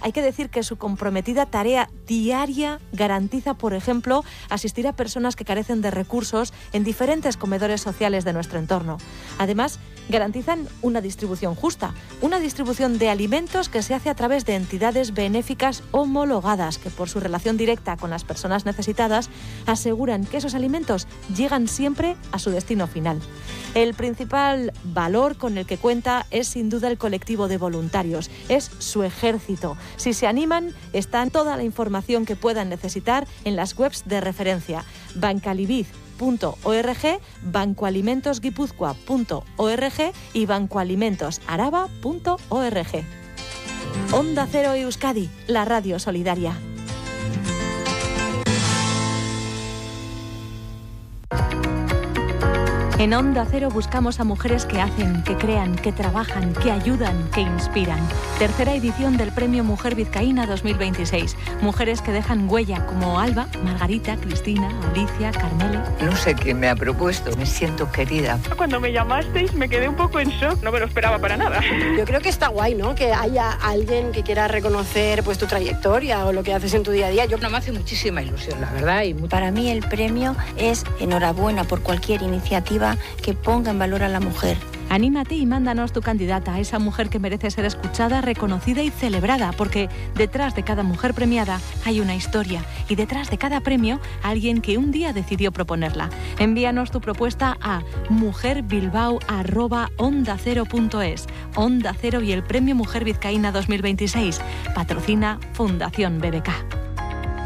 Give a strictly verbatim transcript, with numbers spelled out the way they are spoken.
Hay que decir que su comprometida tarea diaria garantiza, por ejemplo, asistir a personas que carecen de recursos en diferentes comedores sociales de nuestro entorno. Además, garantizan una distribución justa, una distribución de alimentos que se hace a través de entidades benéficas homologadas que, por su relación directa con las personas necesitadas, aseguran que esos alimentos llegan siempre a su destino final. El principal valor con el que cuenta es sin duda el colectivo de voluntarios, es su ejército. Si se animan, está toda la información que puedan necesitar en las webs de referencia bancalibiz punto org, bancoalimentosguipúzcoa punto org y bancoalimentosaraba punto org. Onda Cero Euskadi, la radio solidaria. En Onda Cero buscamos a mujeres que hacen, que crean, que trabajan, que ayudan, que inspiran. Tercera edición del Premio Mujer Vizcaína dos mil veintiséis. Mujeres que dejan huella como Alba, Margarita, Cristina, Alicia, Carmele. No sé quién me ha propuesto, me siento querida. Cuando me llamasteis me quedé un poco en shock, no me lo esperaba para nada. Yo creo que está guay, ¿no? Que haya alguien que quiera reconocer pues tu trayectoria o lo que haces en tu día a día. Yo... No, me hace muchísima ilusión, la verdad. Y muy... Para mí el premio es enhorabuena por cualquier iniciativa que ponga en valor a la mujer. Anímate y mándanos tu candidata a esa mujer que merece ser escuchada, reconocida y celebrada, porque detrás de cada mujer premiada hay una historia y detrás de cada premio alguien que un día decidió proponerla. Envíanos tu propuesta a mujerbilbao arroba onda cero punto es. Onda Cero y el Premio Mujer Vizcaína dos mil veintiséis. Patrocina Fundación B B K.